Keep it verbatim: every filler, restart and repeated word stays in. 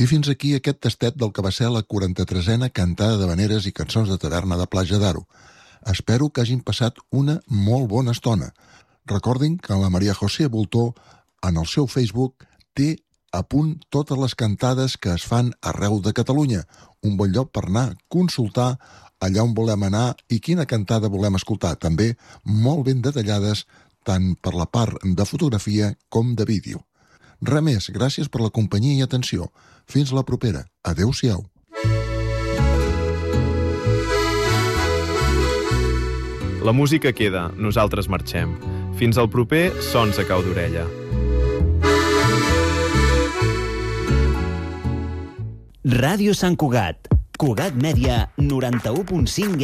I fins aquí aquest tastet del que va ser la quaranta-tresena cantada d'havaneres i cançons de taverna de Platja d'Aro. Espero que hagin passat una molt bona estona. Recordin que la Maria José Bultó, en el seu Facebook, té a punt totes les cantades que es fan arreu de Catalunya. Un bon lloc per anar a consultar allà on volem anar i quina cantada volem escoltar. També molt ben detallades, tant per la part de fotografia com de vídeo. Res més, gràcies per la companyia i atenció. Fins la propera. Adéu-siau. La música queda, nosaltres marxem. Fins al proper Sons a cau d'orella. Ràdio Sant Cugat. Cugat Mèdia, noranta-u punt cinc